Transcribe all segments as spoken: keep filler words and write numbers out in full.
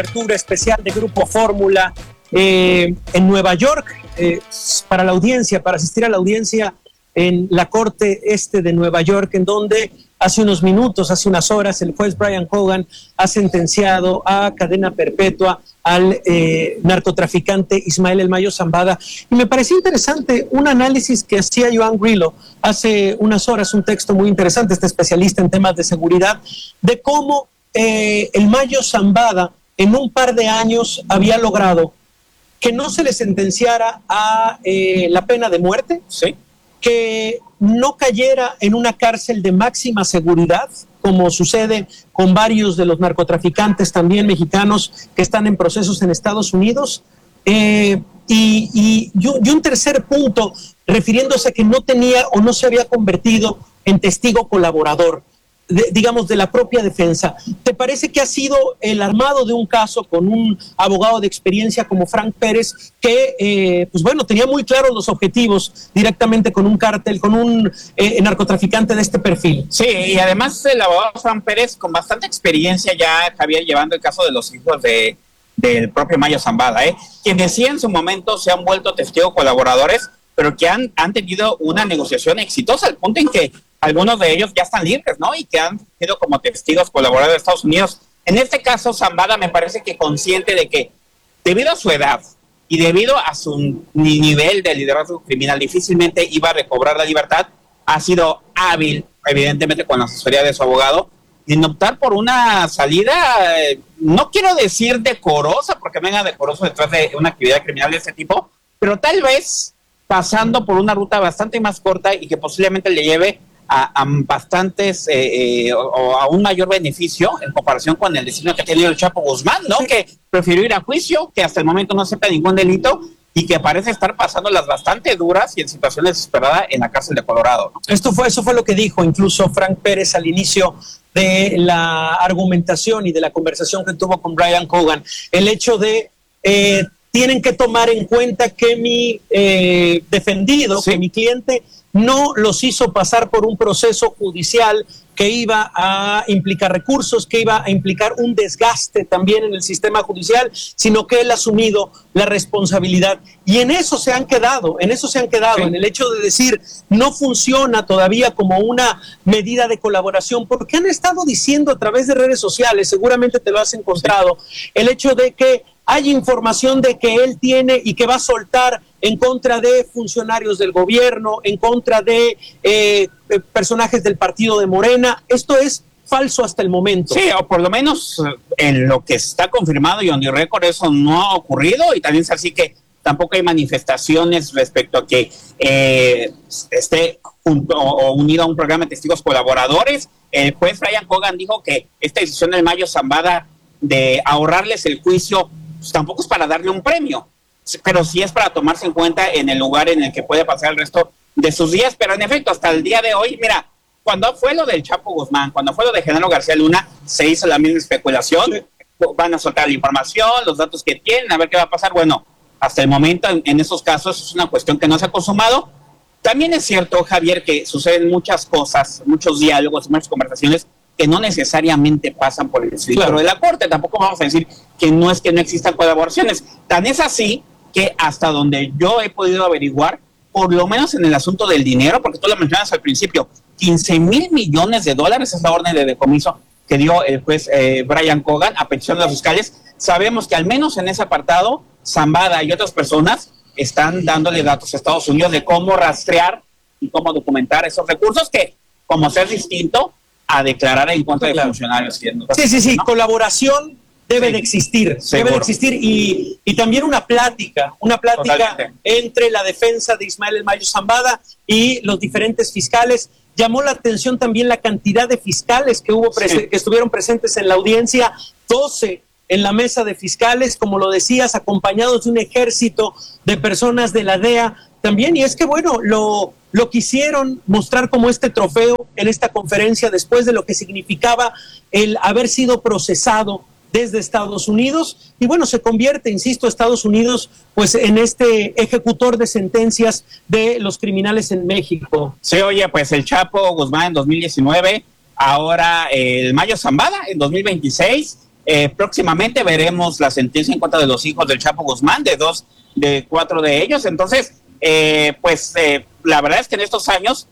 cobertura especial de Grupo Fórmula eh, en Nueva York eh, para la audiencia, para asistir a la audiencia en la Corte Este de Nueva York, en donde hace unos minutos, hace unas horas, el juez Brian Hogan ha sentenciado a cadena perpetua al eh, narcotraficante Ismael El Mayo Zambada. Y me pareció interesante un análisis que hacía Joan Grillo hace unas horas, un texto muy interesante, este especialista en temas de seguridad, de cómo eh, El Mayo Zambada en un par de años había logrado que no se le sentenciara a eh, la pena de muerte, sí, que no cayera en una cárcel de máxima seguridad, como sucede con varios de los narcotraficantes también mexicanos que están en procesos en Estados Unidos. Eh, y, y, y un tercer punto, refiriéndose a que no tenía o no se había convertido en testigo colaborador, de, digamos, de la propia defensa. ¿Te parece que ha sido el armado de un caso con un abogado de experiencia como Frank Pérez, que, eh, pues bueno, tenía muy claros los objetivos directamente con un cártel, con un eh, narcotraficante de este perfil? Sí, y además el abogado Frank Pérez, con bastante experiencia ya, Javier, llevando el caso de los hijos de del propio Mayo Zambada, ¿eh? quienes sí en su momento se han vuelto testigos colaboradores, pero que han, han tenido una negociación exitosa, al punto en que algunos de ellos ya están libres, ¿no? Y que han sido como testigos colaboradores de Estados Unidos. En este caso, Zambada me parece que consciente de que, debido a su edad y debido a su nivel de liderazgo criminal, difícilmente iba a recobrar la libertad, ha sido hábil, evidentemente, con la asesoría de su abogado, en optar por una salida, eh, no quiero decir decorosa, porque venga decoroso detrás de una actividad criminal de este tipo, pero tal vez pasando por una ruta bastante más corta y que posiblemente le lleve a, a bastantes eh, eh, o, o a un mayor beneficio en comparación con el destino que ha tenido el Chapo Guzmán, ¿no? Sí. Que prefirió ir a juicio, que hasta el momento no acepta ningún delito y que parece estar pasándolas bastante duras y en situaciones desesperadas en la cárcel de Colorado, ¿no? Esto fue, eso fue lo que dijo incluso Frank Pérez al inicio de la argumentación y de la conversación que tuvo con Brian Hogan. El hecho de eh, tienen que tomar en cuenta que mi eh, defendido, sí. que mi cliente no los hizo pasar por un proceso judicial que iba a implicar recursos, que iba a implicar un desgaste también en el sistema judicial, sino que él ha asumido la responsabilidad. Y en eso se han quedado, en eso se han quedado, sí. en el hecho de decir, no funciona todavía como una medida de colaboración, porque han estado diciendo a través de redes sociales, seguramente te lo has encontrado, sí. el hecho de que hay información de que él tiene y que va a soltar en contra de funcionarios del gobierno, en contra de eh, personajes del partido de Morena. Esto es falso hasta el momento. Sí, o por lo menos en lo que está confirmado y on the record eso no ha ocurrido, y también es así que tampoco hay manifestaciones respecto a que eh, esté junto o unido a un programa de testigos colaboradores. El juez Brian Hogan dijo que esta decisión del Mayo Zambada de ahorrarles el juicio pues tampoco es para darle un premio, pero sí es para tomarse en cuenta en el lugar en el que puede pasar el resto de sus días. Pero en efecto, hasta el día de hoy, mira, cuando fue lo del Chapo Guzmán, cuando fue lo de Genaro García Luna, se hizo la misma especulación, sí. van a soltar la información, los datos que tienen, a ver qué va a pasar. Bueno, hasta el momento en, en esos casos es una cuestión que no se ha consumado. También es cierto, Javier, que suceden muchas cosas, muchos diálogos, muchas conversaciones que no necesariamente pasan por el filtro claro. de la Corte. Tampoco vamos a decir que no es que no existan colaboraciones. Tan es así que hasta donde yo he podido averiguar, por lo menos en el asunto del dinero, porque tú lo mencionas al principio, quince mil millones de dólares es la orden de decomiso que dio el juez eh, Brian Hogan a petición de los fiscales. Sabemos que al menos en ese apartado, Zambada y otras personas están dándole datos a Estados Unidos de cómo rastrear y cómo documentar esos recursos que, como ser distinto a declarar en contra de claro. funcionarios. Sí, sí, sí, ¿no? Colaboración debe sí. de existir, Seguro. debe de existir y, y también una plática, una plática Totalmente. entre la defensa de Ismael El Mayo Zambada y los diferentes fiscales. Llamó la atención también la cantidad de fiscales que hubo sí. que estuvieron presentes en la audiencia, doce en la mesa de fiscales, como lo decías, acompañados de un ejército de personas de la D E A también, y es que bueno, lo, lo quisieron mostrar como este trofeo en esta conferencia después de lo que significaba el haber sido procesado desde Estados Unidos, y bueno, se convierte, insisto, Estados Unidos, pues en este ejecutor de sentencias de los criminales en México. Sí, oye, pues el Chapo Guzmán en dos mil diecinueve, ahora el Mayo Zambada en dos mil veintiséis, eh, próximamente veremos la sentencia en contra de los hijos del Chapo Guzmán, de dos, de cuatro de ellos. Entonces, eh, pues eh, la verdad es que en estos años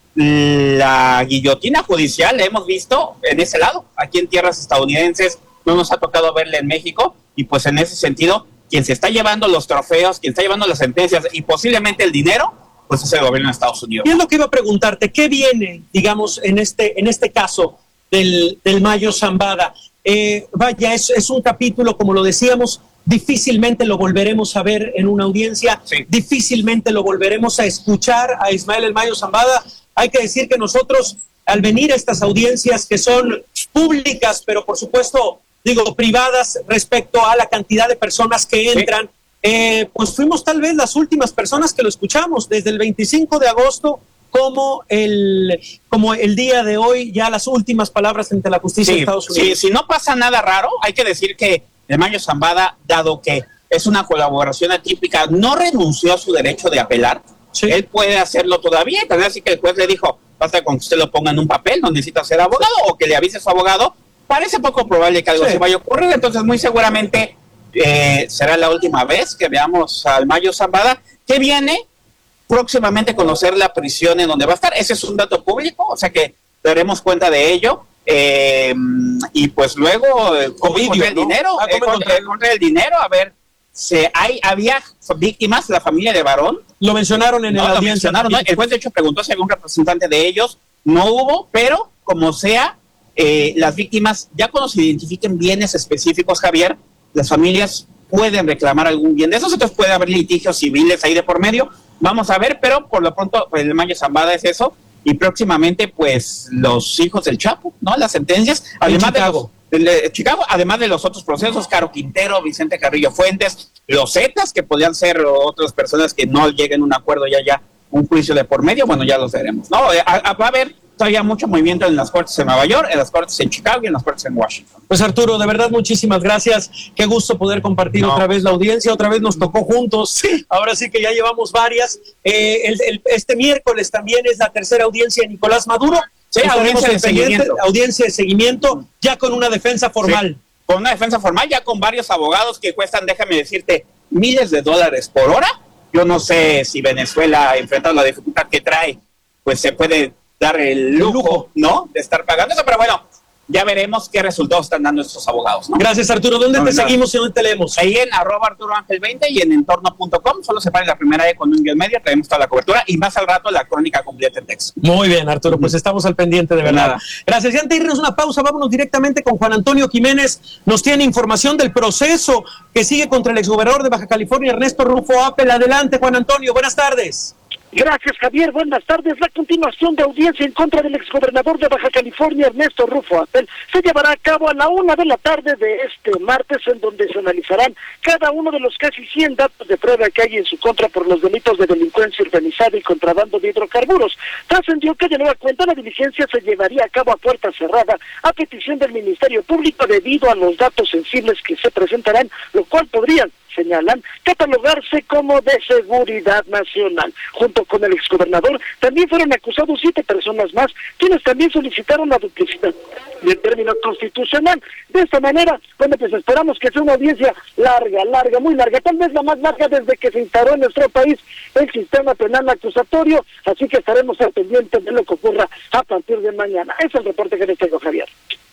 la guillotina judicial la hemos visto en ese lado, aquí en tierras estadounidenses, no nos ha tocado verla en México, y pues en ese sentido, quien se está llevando los trofeos, quien está llevando las sentencias y posiblemente el dinero, pues es el gobierno de Estados Unidos. Y es lo que iba a preguntarte, ¿qué viene, digamos, en este, en este caso del, del Mayo Zambada? Eh, vaya, es, es un capítulo, como lo decíamos, difícilmente lo volveremos a ver en una audiencia, sí. Difícilmente lo volveremos a escuchar a Ismael El Mayo Zambada. Hay que decir que nosotros, al venir a estas audiencias que son públicas, pero por supuesto, digo, privadas respecto a la cantidad de personas que entran, sí. eh, pues fuimos tal vez las últimas personas que lo escuchamos, desde el veinticinco de agosto como el, como el día de hoy, ya las últimas palabras ante la justicia sí, de Estados Unidos. Sí, si no pasa nada raro, hay que decir que El Mayo Zambada, dado que es una colaboración atípica, no renunció a su derecho de apelar. Sí. Él puede hacerlo todavía, también así que el juez le dijo, basta con que usted lo ponga en un papel, no necesita ser abogado, o que le avise a su abogado. Parece poco probable que algo sí. se vaya a ocurrir, entonces muy seguramente eh, será la última vez que veamos al Mayo Zambada, que viene próximamente conocer la prisión en donde va a estar. Ese es un dato público, o sea que daremos cuenta de ello. Eh, y pues luego, eh, ¿cómo encontrar el ¿no? dinero? Ah, ¿cómo encontrar el dinero? A ver, se, hay, había víctimas, la familia de Barón. Lo mencionaron en no, el lo audiencia. Mencionaron, ¿no? El juez de hecho preguntó si había un representante de ellos. No hubo, pero como sea, eh, las víctimas, ya cuando se identifiquen bienes específicos, Javier, las familias pueden reclamar algún bien de esos, entonces puede haber litigios civiles ahí de por medio. Vamos a ver, pero por lo pronto pues, el Mayo Zambada es eso, y próximamente pues los hijos del Chapo, ¿no? Las sentencias, además de, los, de Chicago, además de los otros procesos, Caro Quintero, Vicente Carrillo Fuentes, los Zetas, que podrían ser otras personas que no lleguen a un acuerdo y haya un juicio de por medio, bueno, ya los veremos, ¿no? A, a, va a haber todavía mucho movimiento en las cortes en Nueva York, en las cortes en Chicago y en las cortes en Washington. Pues Arturo, de verdad muchísimas gracias, qué gusto poder compartir no. otra vez la audiencia, otra vez nos tocó juntos, sí. Ahora sí que ya llevamos varias, eh, el, el, este miércoles también es la tercera audiencia de Nicolás Maduro, sí, audiencia de, seguimiento. audiencia de seguimiento, ya con una defensa formal. Sí. Con una defensa formal, ya con varios abogados que cuestan, déjame decirte, miles de dólares por hora. Yo no sé si Venezuela, enfrentando la dificultad que trae, pues se puede dar el lujo, el lujo, ¿no? De estar pagando eso, pero bueno, ya veremos qué resultados están dando estos abogados, ¿no? Gracias, Arturo. ¿Dónde no, te nada. seguimos y dónde te leemos? Ahí en arroba Arturo Ángel veinte y en entorno punto com, solo separe la primera E con un guión medio, traemos toda la cobertura y más al rato la crónica completa en texto. Muy bien, Arturo, pues estamos al pendiente, de verdad. Nada. Gracias. Y antes de irnos una pausa, vámonos directamente con Juan Antonio Jiménez. Nos tiene información del proceso que sigue contra el exgobernador de Baja California, Ernesto Rufo Appel. Adelante, Juan Antonio, buenas tardes. Gracias, Javier. Buenas tardes. La continuación de audiencia en contra del exgobernador de Baja California, Ernesto Rufo Appel, se llevará a cabo a la una de la tarde de este martes, en donde se analizarán cada uno de los casi cien datos de prueba que hay en su contra por los delitos de delincuencia organizada y contrabando de hidrocarburos. Trascendió que de nueva cuenta la diligencia se llevaría a cabo a puerta cerrada a petición del Ministerio Público debido a los datos sensibles que se presentarán, lo cual podrían, señalan, catalogarse como de seguridad nacional. Junto con el exgobernador, también fueron acusados siete personas más, quienes también solicitaron la duplicidad del término constitucional. De esta manera, bueno, pues esperamos que sea una audiencia larga, larga, muy larga, tal vez la más larga desde que se instaló en nuestro país el sistema penal acusatorio, así que estaremos al pendiente de lo que ocurra a partir de mañana. Ese es el reporte que les tengo, Javier.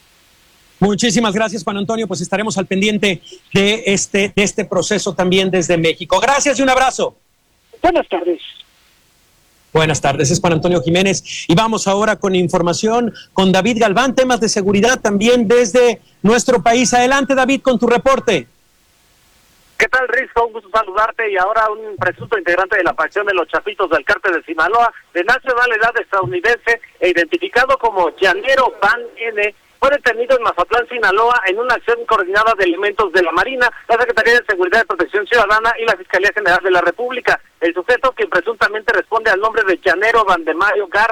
Muchísimas gracias, Juan Antonio, pues estaremos al pendiente de este, de este proceso también desde México. Gracias y un abrazo. Buenas tardes. Buenas tardes, es Juan Antonio Jiménez y vamos ahora con información con David Galván, temas de seguridad también desde nuestro país. Adelante, David, con tu reporte. ¿Qué tal, Risco? Un gusto saludarte. Y ahora un presunto integrante de la facción de los Chapitos del Cártel de Sinaloa, de nacionalidad estadounidense e identificado como Llanero Van N, fue detenido en Mazatlán, Sinaloa, en una acción coordinada de elementos de la Marina, la Secretaría de Seguridad y Protección Ciudadana y la Fiscalía General de la República. El sujeto, que presuntamente responde al nombre de Llanero Vandemario Garrett,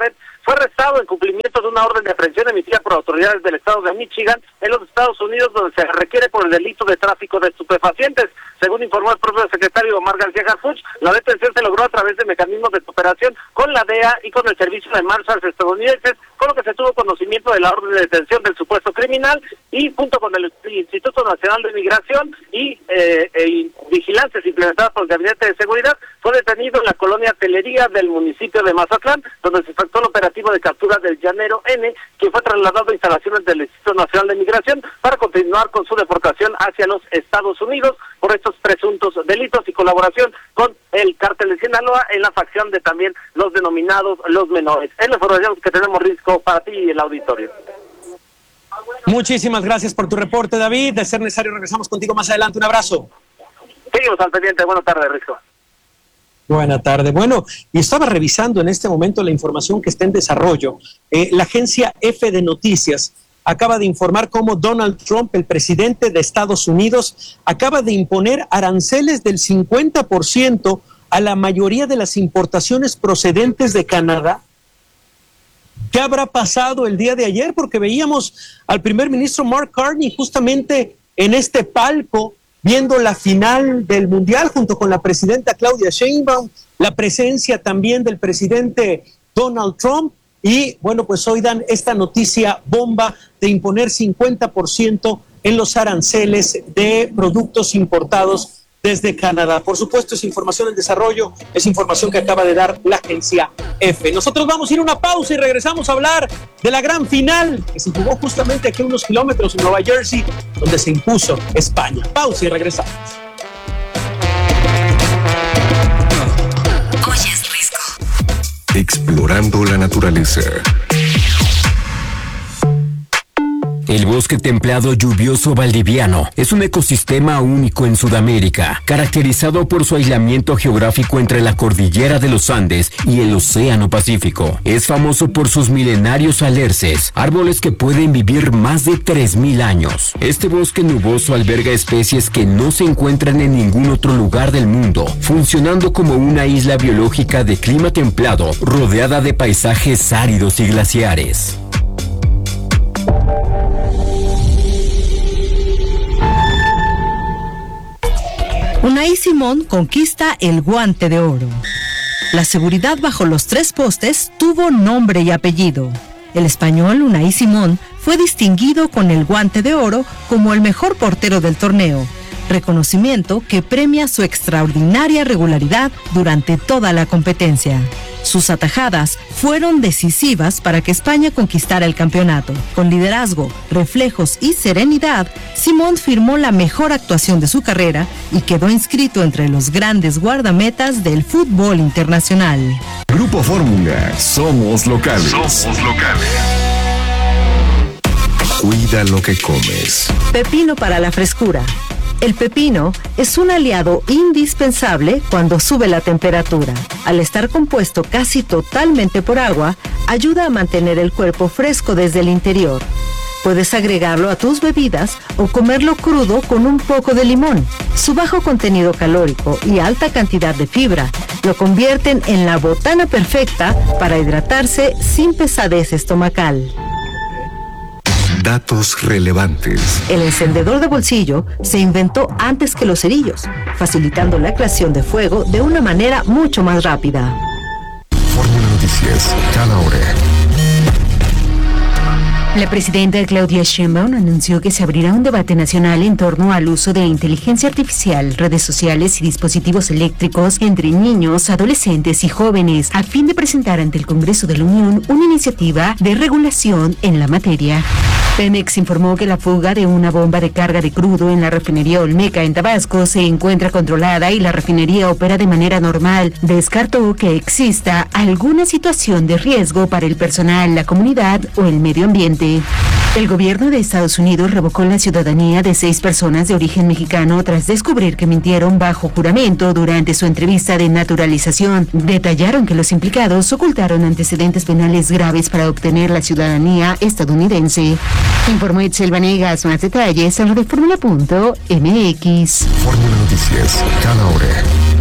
fue arrestado en cumplimiento de una orden de aprehensión emitida por autoridades del estado de Michigan en los Estados Unidos, donde se requiere por el delito de tráfico de estupefacientes. Según informó el propio secretario Omar García Harfuch, la detención se logró a través de mecanismos de cooperación con la D E A y con el Servicio de Marshals estadounidenses, con lo que se tuvo conocimiento de la orden de detención del supuesto criminal y junto con el Instituto Nacional de Migración y eh, eh, vigilancias implementadas por el Gabinete de Seguridad, fue detenido en la colonia Telería del municipio de Mazatlán, donde se efectuó el operativo de captura del llanero N, que fue trasladado a instalaciones del Instituto Nacional de Migración para continuar con su deportación hacia los Estados Unidos por estos presuntos delitos y colaboración con el cártel de Sinaloa en la facción de también los denominados los menores. Es la información que tenemos, Risco, para ti y el auditorio. Muchísimas gracias por tu reporte, David. De ser necesario, regresamos contigo más adelante. Un abrazo. Seguimos al pendiente. Buenas tardes, Risco. Buena tarde. Bueno, y estaba revisando en este momento la información que está en desarrollo. Eh, la agencia F de Noticias acaba de informar cómo Donald Trump, el presidente de Estados Unidos, acaba de imponer aranceles del cincuenta por ciento a la mayoría de las importaciones procedentes de Canadá. ¿Qué habrá pasado el día de ayer? Porque veíamos al primer ministro Mark Carney justamente en este palco viendo la final del Mundial junto con la presidenta Claudia Sheinbaum, la presencia también del presidente Donald Trump. Y bueno, pues hoy dan esta noticia bomba de imponer cincuenta por ciento en los aranceles de productos importados desde Canadá. Por supuesto, es información en desarrollo, es información que acaba de dar la agencia F. Nosotros vamos a ir a una pausa y regresamos a hablar de la gran final que se jugó justamente aquí a unos kilómetros en Nueva Jersey, donde se impuso España. Pausa y regresamos. Oyes Risco. Explorando la naturaleza. El bosque templado lluvioso valdiviano es un ecosistema único en Sudamérica, caracterizado por su aislamiento geográfico entre la cordillera de los Andes y el Océano Pacífico. Es famoso por sus milenarios alerces, árboles que pueden vivir más de tres mil años. Este bosque nuboso alberga especies que no se encuentran en ningún otro lugar del mundo, funcionando como una isla biológica de clima templado, rodeada de paisajes áridos y glaciares. Unai Simón conquista el Guante de Oro. La seguridad bajo los tres postes tuvo nombre y apellido. El español Unai Simón fue distinguido con el Guante de Oro como el mejor portero del torneo, reconocimiento que premia su extraordinaria regularidad durante toda la competencia. Sus atajadas fueron decisivas para que España conquistara el campeonato. Con liderazgo, reflejos y serenidad, Simón firmó la mejor actuación de su carrera y quedó inscrito entre los grandes guardametas del fútbol internacional. Grupo Fórmula, somos locales. Somos locales. Cuida lo que comes. Pepino para la frescura. El pepino es un aliado indispensable cuando sube la temperatura. Al estar compuesto casi totalmente por agua, ayuda a mantener el cuerpo fresco desde el interior. Puedes agregarlo a tus bebidas o comerlo crudo con un poco de limón. Su bajo contenido calórico y alta cantidad de fibra lo convierten en la botana perfecta para hidratarse sin pesadez estomacal. Datos relevantes. El encendedor de bolsillo se inventó antes que los cerillos, facilitando la creación de fuego de una manera mucho más rápida. Fórmula Noticias, cada hora. La presidenta Claudia Sheinbaum anunció que se abrirá un debate nacional en torno al uso de inteligencia artificial, redes sociales y dispositivos eléctricos entre niños, adolescentes y jóvenes, a fin de presentar ante el Congreso de la Unión una iniciativa de regulación en la materia. Pemex informó que la fuga de una bomba de carga de crudo en la refinería Olmeca en Tabasco se encuentra controlada y la refinería opera de manera normal. Descartó que exista alguna situación de riesgo para el personal, la comunidad o el medio ambiente. El gobierno de Estados Unidos revocó la ciudadanía de seis personas de origen mexicano tras descubrir que mintieron bajo juramento durante su entrevista de naturalización. Detallaron que los implicados ocultaron antecedentes penales graves para obtener la ciudadanía estadounidense. Informó Itzel Vanegas. Más detalles en Fórmula punto M X. Fórmula Noticias, cada hora.